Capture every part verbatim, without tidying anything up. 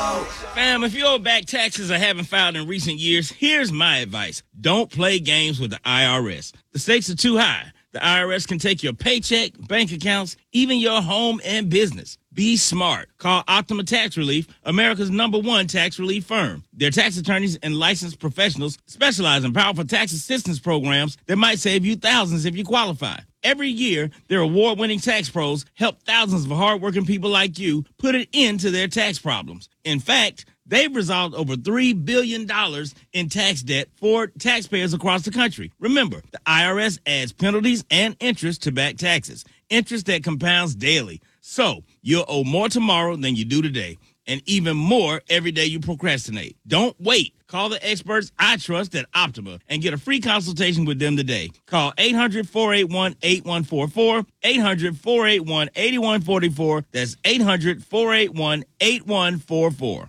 Fam, if you owe back taxes or haven't filed in recent years, here's my advice. Don't play games with the I R S. The stakes are too high. The I R S can take your paycheck, bank accounts, even your home and business. Be smart. Call Optima Tax Relief, America's number one tax relief firm. Their tax attorneys and licensed professionals specialize in powerful tax assistance programs that might save you thousands if you qualify. Every year, their award-winning tax pros help thousands of hardworking people like you put an end to their tax problems. In fact, they've resolved over three billion dollars in tax debt for taxpayers across the country. Remember, the I R S adds penalties and interest to back taxes, interest that compounds daily. So you'll owe more tomorrow than you do today, and even more every day you procrastinate. Don't wait. Call the experts I trust at Optima and get a free consultation with them today. Call eight hundred, four eight one, eight one four four, eight hundred, four eight one, eight one four four. That's eight hundred, four eight one, eight one four four.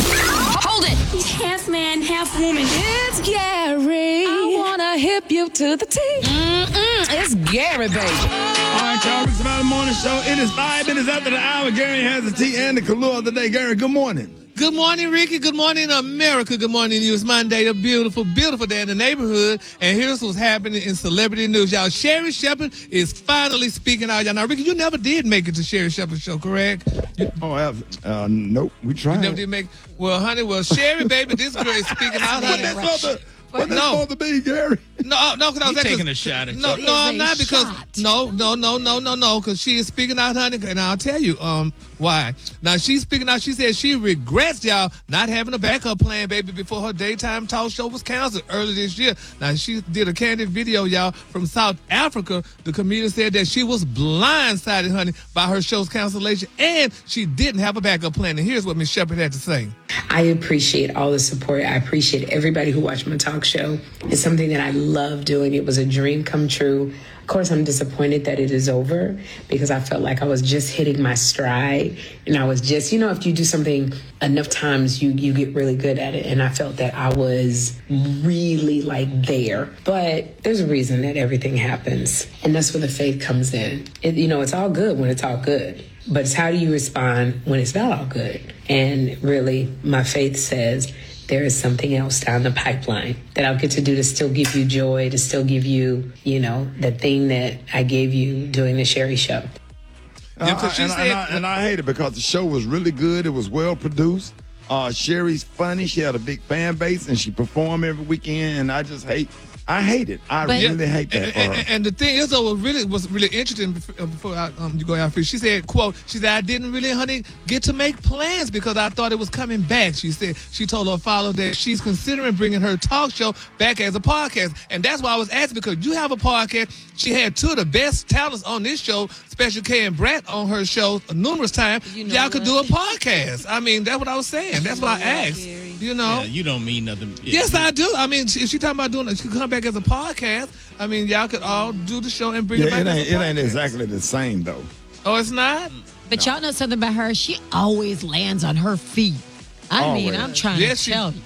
Hold it! He's half man, half woman. It's Gary. I wanna hip you to the T. Mm-mm, it's Gary, baby. All right, y'all. It's about the morning show. It is five minutes after the hour. Gary has the tea and the Kahlua of the day. Gary, good morning. Good morning, Ricky. Good morning, America. Good morning to you. It's Monday, a beautiful, beautiful day in the neighborhood. And here's what's happening in celebrity news. Y'all, Sherri Shepherd is finally speaking out. Y'all, now, Ricky, you never did make it to Sherri Shepherd's show, correct? You, Oh, uh, nope. We tried. you never did make Well, honey, well, Sherri, baby, this girl is speaking out, What honey. that's supposed to, what that's No. supposed to be, Gary? No, no, because I was He's at- taking a shot at No, you. no, I'm It is not a because shot. no, no, no, no, no, no, because she is speaking out, honey, and I'll tell you um why. Now she's speaking out. She said she regrets y'all not having a backup plan, baby, before her daytime talk show was canceled early this year. Now she did a candid video, y'all, from South Africa. The comedian said that she was blindsided, honey, by her show's cancellation, and she didn't have a backup plan. And here's what Miss Shepherd had to say. I appreciate all the support. I appreciate everybody who watched my talk show. It's something that I love doing. It was a dream come true. Of course, I'm disappointed that it is over because I felt like I was just hitting my stride. And I was just, you know, if you do something enough times, you, you get really good at it. And I felt that I was really like there. But there's a reason that everything happens. And that's where the faith comes in. It, you know, it's all good when it's all good. But it's how do you respond when it's not all good? And really, my faith says there is something else down the pipeline that I'll get to do to still give you joy, to still give you, you know, the thing that I gave you doing the Sherri Show. Yeah, 'cause she and, said- and, I, and I hate it because the show was really good. It was well produced. Uh, Sherry's funny. She had a big fan base, and she performed every weekend. And I just hate, I hate it. I But- really hate that And, for her. and, and the thing is, though, what really was really interesting before, before I, um, you go out for she said, "quote She said I didn't really, honey, get to make plans because I thought it was coming back." She said she told her follower that she's considering bringing her talk show back as a podcast, and that's why I was asking because you have a podcast. She had two of the best talents on this show, Special K and Brett, on her show numerous times. You know Y'all could what? do a podcast. I mean, that's what I was saying. That's why I asked. Gary. You know. Yeah, you don't mean nothing. Yes, I do. I mean, if she talking about doing it, she could come back as a podcast. I mean, y'all could all do the show and bring it Yeah, back it as ain't, a it ain't podcast. exactly the same, though. Oh, it's not? But y'all know something about her. She always lands on her feet. I mean, Always. I'm trying Yes, to she- tell you.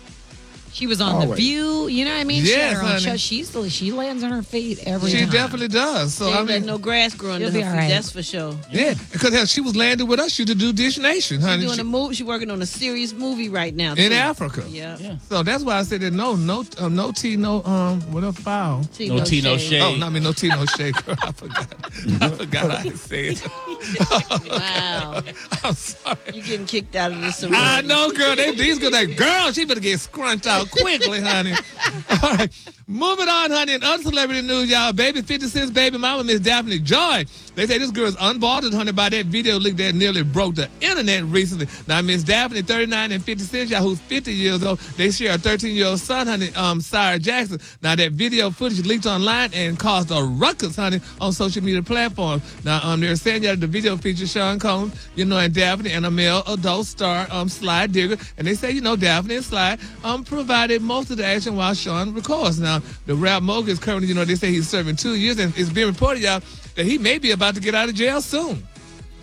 She was on The Always. View. You know what I mean? she Yes, had her own honey. show. She's she lands on her feet every She time. definitely does. So, She I ain't let mean, no grass grow under You'll her be feet. all right. That's for sure. yeah, because hell, she was landed with us. She to do Dish Nation, honey. She's doing She- a movie. She's working on a serious movie right now. in too. Africa. Yeah. Yeah. So that's why I said that no, no, um, no tea, no, um, what a foul. Tea, No tea, no shade. Oh, not me, no tea, no shade. Girl, I forgot. I forgot I said. Wow. I'm sorry. You getting kicked out of the sorority. I know, girl. They, these girls, that girl, she better get scrunched out quickly, honey. All right. Moving on, honey. In other celebrity news, y'all, baby fifty Cent's baby mama, Miss Daphne Joy. They say this girl is unbothered, honey, by that video leak that nearly broke the internet recently. Now, Miss Daphne, thirty-nine, and fifty Cent, y'all, who's fifty years old, they share a thirteen-year-old son, honey, um, Cyrus Jackson. Now, that video footage leaked online and caused a ruckus, honey, on social media platforms. Now, um, they're saying that the video features Sean Combs, you know, and Daphne and a male adult star, um, Sly Digger. And they say, you know, Daphne and Sly um, provided most of the action while Sean records. Now, the rap mogul is currently, you know, they say he's serving two years, and it's being reported, y'all, that he may be about to get out of jail soon.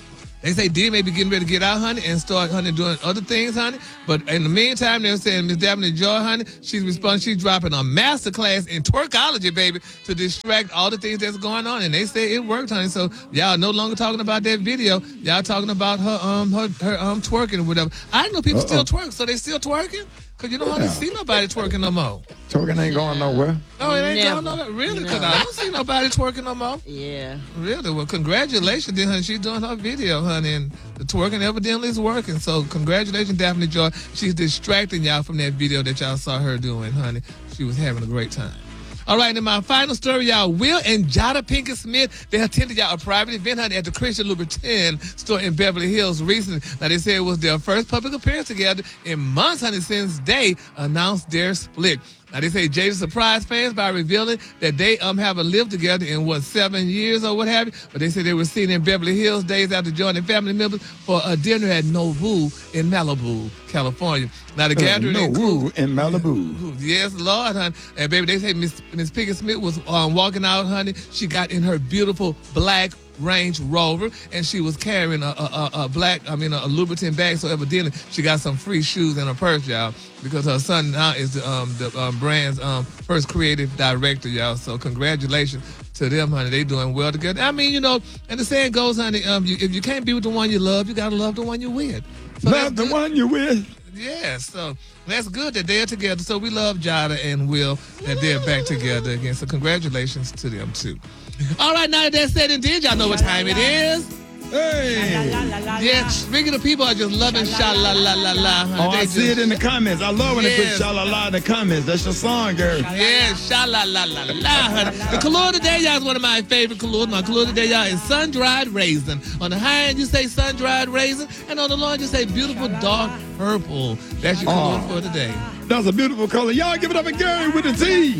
They say Dee may be getting ready to get out, honey, and start, honey, doing other things, honey. But in the meantime, they're saying Miss Daphne Joy, honey, she's responding, she's dropping a master class in twerkology, baby, to distract all the things that's going on. And they say it worked, honey. So y'all no longer talking about that video. Y'all talking about her um her, her um twerking or whatever. I didn't know people Uh-oh. still twerk, so they still twerking? Because you don't Yeah. hardly see nobody twerking no more. Twerking ain't going nowhere. No, it ain't Never. going nowhere. Really? Because No. I don't see nobody twerking no more. Yeah. Really? Well, congratulations, then, honey. She's doing her video, honey, and the twerking evidently is working. So, congratulations, Daphne Joy. She's distracting y'all from that video that y'all saw her doing, honey. She was having a great time. All right, and my final story, y'all. Will and Jada Pinkett Smith, they attended y'all a private event, honey, at the Christian Louboutin store in Beverly Hills recently. Now, they said it was their first public appearance together in months, honey, since they announced their split. Now, they say Jada surprised fans by revealing that they um haven't lived together in, what, seven years or what have you. But they said they were seen in Beverly Hills days after joining family members for a dinner at Nobu in Malibu, California. Now, the gathering no includes- woo in Malibu. Yes, Lord, honey. And baby, they say Miss Miss Pinkett Smith was um, walking out, honey. She got in her beautiful black Range Rover, and she was carrying a, a, a, a black, I mean, a, a Louboutin bag. So evidently, she got some free shoes in her purse, y'all, because her son now is the um the um, brand's um first creative director, y'all. So congratulations to them, honey. They doing well together. I mean, you know, and the saying goes, honey, um, you, if you can't be with the one you love, you gotta love the one you with. So Love the that's good. one you with. Yeah, so that's good that they're together. So we love Jada and Will that they're back together again. So congratulations to them too. All right, now that that's said and did, y'all know what time it is. Hey. Yeah, speaking of people are just loving sha la la la la. honey. Oh, They I just, see it in the comments. I love when they Yes. put sha la la in the comments. That's your song, girl. Yeah, sha la la la la. honey. The color today, y'all, is one of my favorite colors. My color today, y'all, is sun-dried raisin. On the high end, you say sun-dried raisin, and on the low end, you say beautiful dark purple. That's your color Oh. for today. That's a beautiful color. Y'all give it up again with the T.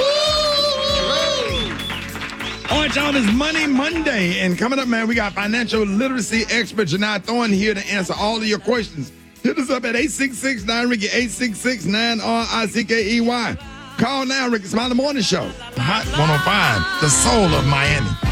All right, y'all, it's Money Monday. And coming up, man, we got financial literacy expert Janai Thorne here to answer all of your questions. Hit us up at eight six six nine Ricky, eight six six nine R I C K E Y. Call now, Ricky Smiley Morning Show. Hot one oh five, the soul of Miami.